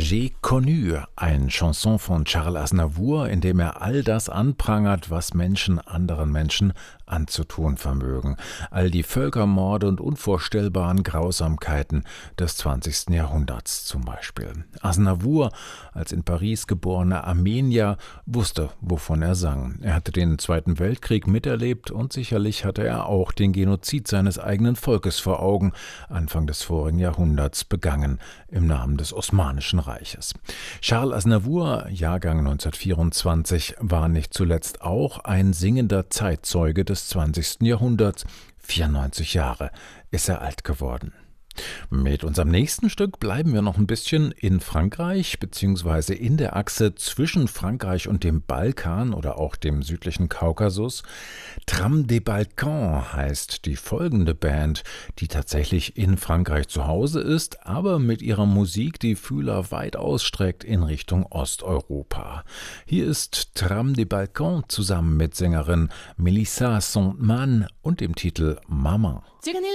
J'ai connu, ein Chanson von Charles Aznavour, in dem er all das anprangert, was Menschen anderen Menschen anzutun vermögen. All die Völkermorde und unvorstellbaren Grausamkeiten des 20. Jahrhunderts zum Beispiel. Aznavour, als in Paris geborener Armenier, wusste, wovon er sang. Er hatte den Zweiten Weltkrieg miterlebt und sicherlich hatte er auch den Genozid seines eigenen Volkes vor Augen, Anfang des vorigen Jahrhunderts begangen, im Namen des Osmanischen Reiches. Charles Aznavour, Jahrgang 1924, war nicht zuletzt auch ein singender Zeitzeuge des 20. Jahrhunderts. 94 Jahre ist er alt geworden. Mit unserem nächsten Stück bleiben wir noch ein bisschen in Frankreich bzw. in der Achse zwischen Frankreich und dem Balkan oder auch dem südlichen Kaukasus. Tram des Balkans heißt die folgende Band, die tatsächlich in Frankreich zu Hause ist, aber mit ihrer Musik die Fühler weit ausstreckt in Richtung Osteuropa. Hier ist Tram des Balkans zusammen mit Sängerin Melissa Sandman und dem Titel Maman.